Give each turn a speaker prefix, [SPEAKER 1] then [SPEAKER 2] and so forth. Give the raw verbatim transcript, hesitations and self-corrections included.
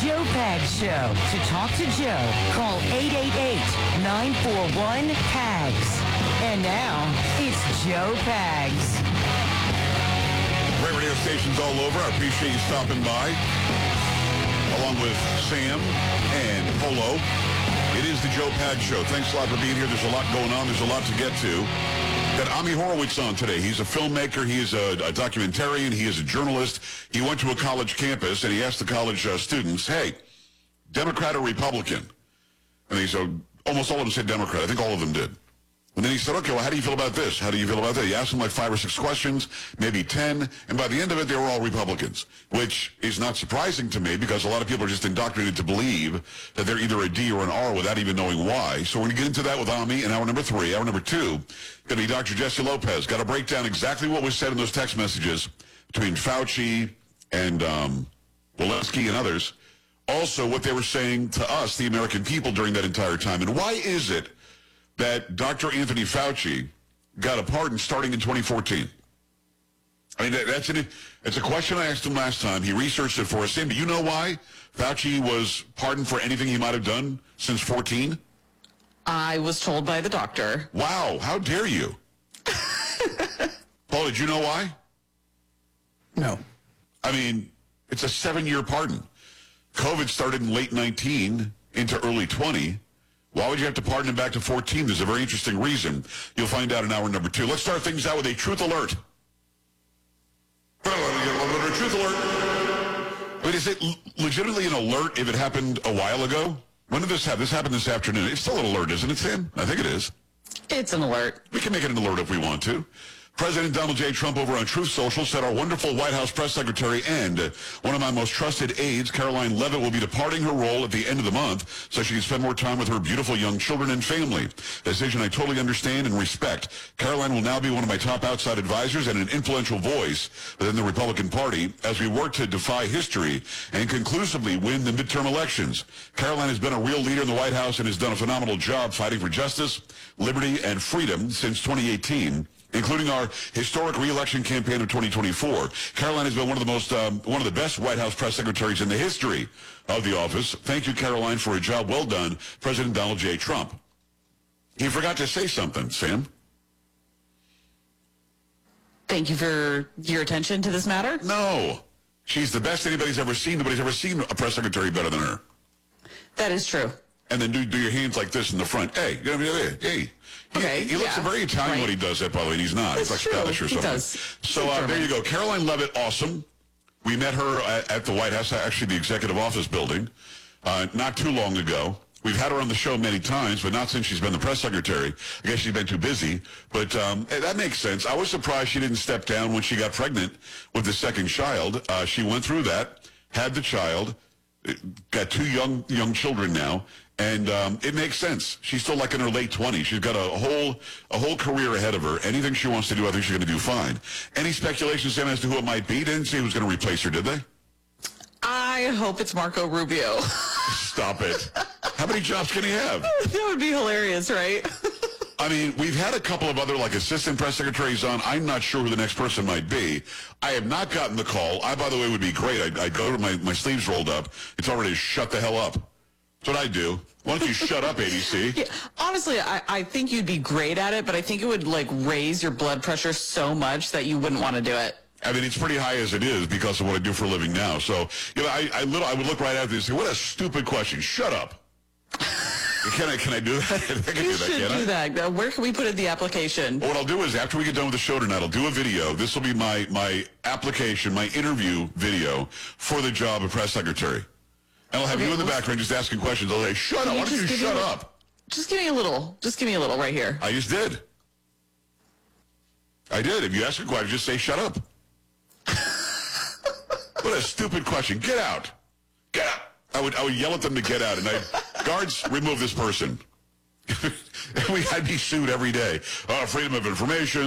[SPEAKER 1] Joe Pags Show. To talk to Joe, call eight eight eight, nine four one, P A G S. And now, it's Joe Pags.
[SPEAKER 2] Great radio stations all over. I appreciate you stopping by. Along with Sam and Polo. It is the Joe Pags Show. Thanks a lot for being here. There's a lot going on. There's a lot to get to. Got Ami Horowitz on today. He's a filmmaker. He is a, a documentarian. He is a journalist. He went to a college campus, and he asked the college uh, students, hey, Democrat or Republican? And he said, almost all of them said Democrat. I think all of them did. And then he said, okay, well, how do you feel about this? How do you feel about that? He asked them like five or six questions, maybe ten, and by the end of it, they were all Republicans, which is not surprising to me because a lot of people are just indoctrinated to believe that they're either a D or an R without even knowing why. So we're going to get into that with Ami in hour number three. Hour number two, going to be Doctor Jesse Lopez. Got to break down exactly what was said in those text messages between Fauci and um, Walensky and others. Also, what they were saying to us, the American people, during that entire time. And why is it that Doctor Anthony Fauci got a pardon starting in twenty fourteen? I mean, that, that's an, it's a question I asked him last time. He researched it for us. Sam, do you know why Fauci was pardoned for anything he might have done since fourteen?
[SPEAKER 3] I was told by the doctor.
[SPEAKER 2] Wow, how dare you? Paul, did you know why?
[SPEAKER 4] No.
[SPEAKER 2] I mean, it's a seven-year pardon. COVID started in late nineteen into early twenty. Why would you have to pardon him back to fourteen? There's a very interesting reason. You'll find out in hour number two. Let's start things out with a truth alert. Truth alert. Wait, is it legitimately an alert if it happened a while ago? When did this happen? This happened this afternoon. It's still an alert, isn't it, Sam? I think it is.
[SPEAKER 3] It's an alert.
[SPEAKER 2] We can make it an alert if we want to. President Donald J. Trump over on Truth Social said our wonderful White House press secretary and one of my most trusted aides, Caroline Leavitt, will be departing her role at the end of the month so she can spend more time with her beautiful young children and family. A decision I totally understand and respect. Caroline will now be one of my top outside advisors and an influential voice within the Republican Party as we work to defy history and conclusively win the midterm elections. Caroline has been a real leader in the White House and has done a phenomenal job fighting for justice, liberty, and freedom since twenty eighteen. Including our historic re-election campaign of twenty twenty-four. Caroline has been one of the most, um, one of the best White House press secretaries in the history of the office. Thank you, Caroline, for a job well done, President Donald J. Trump. He forgot to say something, Sam.
[SPEAKER 3] Thank you for your attention to this matter.
[SPEAKER 2] No. She's the best anybody's ever seen. Nobody's ever seen a press secretary better than her.
[SPEAKER 3] That is true.
[SPEAKER 2] And then do, do your hands like this in the front. Hey, you know what I mean? Hey. He,
[SPEAKER 3] okay,
[SPEAKER 2] he looks
[SPEAKER 3] yeah,
[SPEAKER 2] very Italian
[SPEAKER 3] right.
[SPEAKER 2] when he does that, by the way, and he's not.
[SPEAKER 3] That's
[SPEAKER 2] He's like
[SPEAKER 3] true.
[SPEAKER 2] Scottish or
[SPEAKER 3] He
[SPEAKER 2] something.
[SPEAKER 3] does.
[SPEAKER 2] So uh, there you go. Caroline Leavitt, awesome. We met her at, at the White House, actually the Executive Office building, uh, not too long ago. We've had her on the show many times, but not since she's been the press secretary. I guess she's been too busy, but um, that makes sense. I was surprised she didn't step down when she got pregnant with the second child. Uh, she went through that, had the child, got two young young children now, and um, it makes sense. She's still like in her late twenties. She's got a whole a whole career ahead of her. Anything she wants to do, I think she's going to do fine. Any speculation, Sam, as to who it might be? They didn't say who's going to replace her, did they?
[SPEAKER 3] I hope it's Marco Rubio.
[SPEAKER 2] Stop it. How many jobs can he have?
[SPEAKER 3] That would be hilarious, right?
[SPEAKER 2] I mean, we've had a couple of other, like, assistant press secretaries on. I'm not sure who the next person might be. I have not gotten the call. I, by the way, would be great. I'd, I'd go to my, my sleeves rolled up. It's already shut the hell up. That's what I do. Why don't you shut up, A B C?
[SPEAKER 3] Yeah, honestly, I, I think you'd be great at it, but I think it would, like, raise your blood pressure so much that you wouldn't want to do it.
[SPEAKER 2] I mean, it's pretty high as it is because of what I do for a living now. So, you know, I, I, little, I would look right after this and say, what a stupid question. Shut up. Can I, can I do that? I think I
[SPEAKER 3] You
[SPEAKER 2] do that,
[SPEAKER 3] should
[SPEAKER 2] can
[SPEAKER 3] do
[SPEAKER 2] I?
[SPEAKER 3] that. Uh, Where can we put in the application?
[SPEAKER 2] What I'll do is after we get done with the show tonight, I'll do a video. This will be my, my application, my interview video for the job of press secretary. And I'll have
[SPEAKER 3] Okay,
[SPEAKER 2] you in the
[SPEAKER 3] let's-
[SPEAKER 2] background just asking questions. I'll say, shut up.
[SPEAKER 3] you
[SPEAKER 2] Why don't you
[SPEAKER 3] just give
[SPEAKER 2] shut
[SPEAKER 3] me a-
[SPEAKER 2] up?
[SPEAKER 3] Just give me a little. Just give me a little right here.
[SPEAKER 2] I just did. I did. If you ask a question, just say, shut up. What a stupid question. Get out. Get out. I would, I would yell at them to get out. And I, guards, remove this person. I'd be sued every day. Uh, freedom of information.